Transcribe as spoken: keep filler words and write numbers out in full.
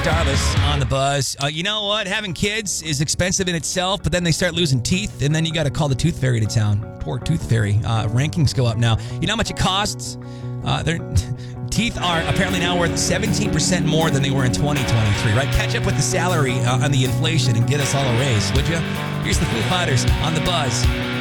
Starless on the Buzz. Uh, you know what? Having kids is expensive in itself, but then they start losing teeth, and then you got to call the tooth fairy to town. Poor tooth fairy. Uh, rankings go up now. You know how much it costs? Uh, their teeth are apparently now worth seventeen percent more than they were in twenty twenty-three, right? Catch up with the salary uh, on the inflation and get us all a raise, would you? Here's the Foo Fighters on the Buzz.